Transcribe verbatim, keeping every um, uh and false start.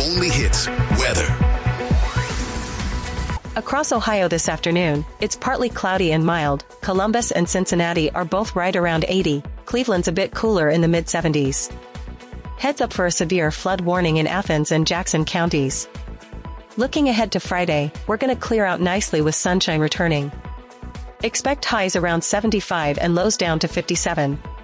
only hits, weather. Across Ohio this afternoon, it's partly cloudy and mild. Columbus and Cincinnati are both right around eighty. Cleveland's a bit cooler in the mid seventies. Heads up for a severe flood warning in Athens and Jackson counties. Looking ahead to Friday, we're going to clear out nicely with sunshine returning. Expect highs around seventy-five and lows down to fifty-seven.